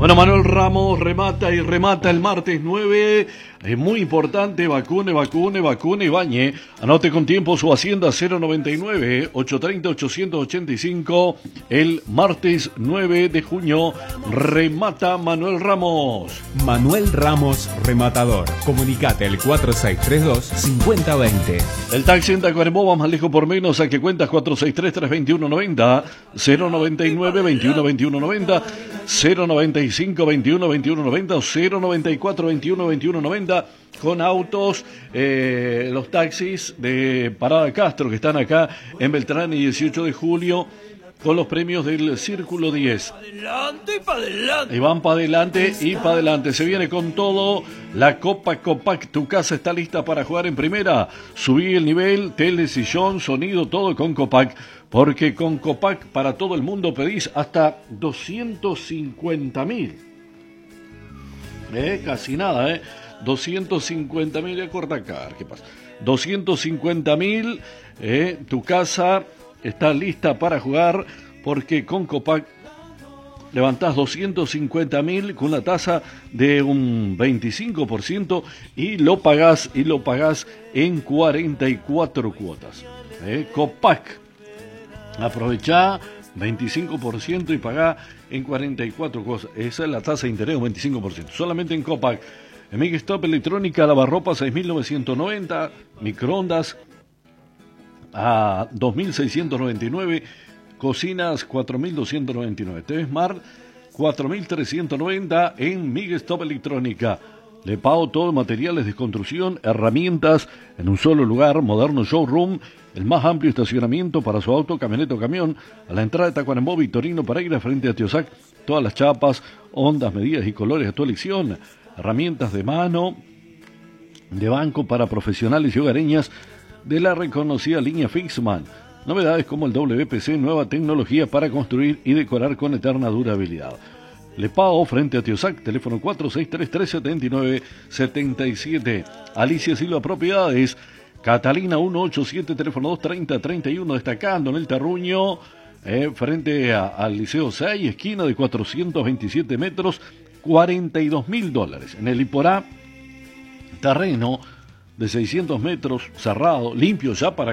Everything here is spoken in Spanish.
Bueno, Manuel Ramos remata y remata el martes 9. Es muy importante, vacune y bañe. Anote con tiempo su hacienda 099-830-885. El martes 9 de junio remata Manuel Ramos. Manuel Ramos, rematador. Comunicate al 4632-5020. El taxi en Tacuarembó va más lejos por menos. A que cuentas 463-321-90, 099-21-21-90, 095-21-21-90 o 094-21-21-90 con autos, los taxis de Parada Castro que están acá en Beltrán y 18 de julio con los premios del Círculo 10. Adelante y para adelante. Y van para adelante y para adelante. Se viene con todo. La Copa Copac. Tu casa está lista para jugar en primera. Subí el nivel, tele, sillón, sonido, todo con Copac. Porque con Copac para todo el mundo pedís hasta 250.000. Casi nada, 250.000. Corta acá, ¿qué pasa? 250.000. Tu casa está lista para jugar porque con Copac levantás 250.000 con una tasa de un 25% y lo pagás en 44 cuotas. Copac, aprovechá 25% y pagá en 44 cuotas. Esa es la tasa de interés, un 25%. Solamente en Copac. En Migstop Electrónica, lavarropa 6.990, microondas a 2.699, cocinas 4.299, TV Smart 4.390 en Migstop Electrónica. Le pago todo, materiales de construcción, herramientas en un solo lugar, moderno showroom, el más amplio estacionamiento para su auto, camioneta o camión, a la entrada de Tacuarembó, Victorino Pereira, frente a Tiosac, todas las chapas, ondas, medidas y colores a tu elección, herramientas de mano, de banco para profesionales y hogareñas, de la reconocida línea Fixman. Novedades como el WPC, nueva tecnología para construir y decorar con eterna durabilidad. Le pago frente a Tiosac, teléfono 463-379-77. Alicia Silva Propiedades, Catalina 187, teléfono 230-31, destacando en el Terruño, frente al Liceo 6, esquina de 427 metros, $42.000. En el Iporá, terreno de 600 metros, cerrado, limpio ya para